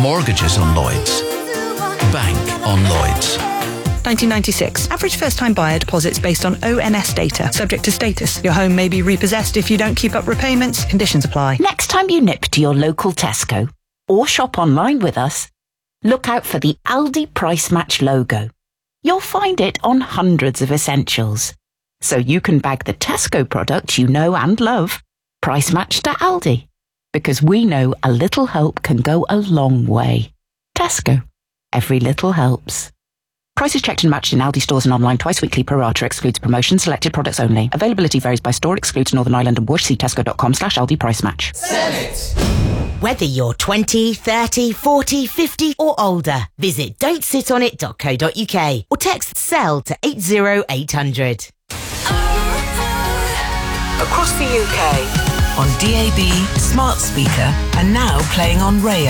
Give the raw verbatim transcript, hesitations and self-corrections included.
Mortgages on Lloyds. Bank on Lloyds. nineteen ninety-six. Average first-time buyer deposits based on O N S data. Subject to status. Your home may be repossessed if you don't keep up repayments. Conditions apply. Next time you nip to your local Tesco or shop online with us, look out for the Aldi Price Match logo. You'll find it on hundreds of essentials. So you can bag the Tesco products you know and love, price matched to Aldi. Because we know a little help can go a long way. Tesco. Every little helps. Prices checked and matched in Aldi stores and online twice weekly. Pro rata excludes promotions. Selected products only. Availability varies by store. Excludes Northern Ireland and Bush. See tesco.com slash Aldi price match. Sell it! Whether you're twenty, thirty, forty, fifty or older, visit don't sit on it dot co dot uk or text SELL to eight zero eight hundred. Across the U K, on D A B, smart speaker, and now playing on Raya.